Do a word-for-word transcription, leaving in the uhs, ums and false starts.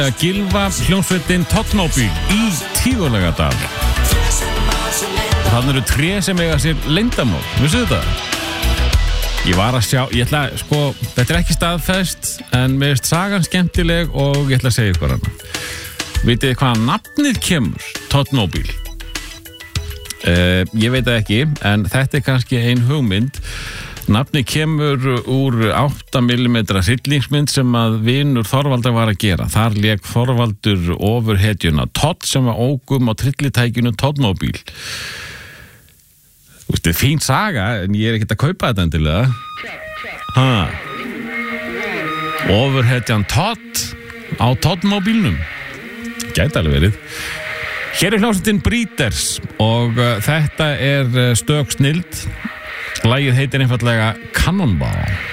Gylfa hljómsveitin Totmobil í Tífulagadal. Þannig eru tré sem eiga sér leyndarmál. Vissu þetta? Ég var að sjá, ég ætla, sko, þetta er ekki staðfest, en mér finnst sagan skemmtileg og ég ætla að segja ykkur hana. Vitið þið hvaðan nafnið kemur? Totmobil. Uh, ég veit það ekki, en þetta er kannski ein hugmynd. Nafnið kemur úr átta millimetra hryllingsmynd sem að vinur Þorvaldar var að gera. Þar lék Þorvaldur ofurhetjuna Todd sem var ógum á trillitækinu Totmobil. Þú veist, þetta er fín saga, en ég er ekkert að kaupa þetta endilega. Ha. Ofurhetjan Todd á Totmobilnum. Gæti alveg verið. Hér er hljómsveitin Breeders og uh, þetta er uh, stök snilld. Lagið heitir einfaldlega Cannonball.